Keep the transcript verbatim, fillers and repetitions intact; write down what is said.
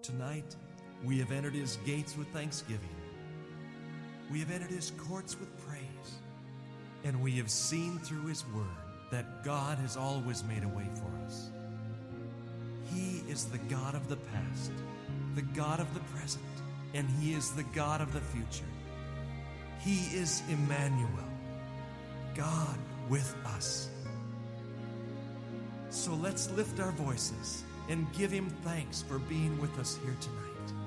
Tonight, we have entered his gates with thanksgiving. We have entered his courts with praise. And we have seen through his word that God has always made a way for us. He is the God of the past, the God of the present, and he is the God of the future. He is Emmanuel, God with us. So let's lift our voices and give him thanks for being with us here tonight.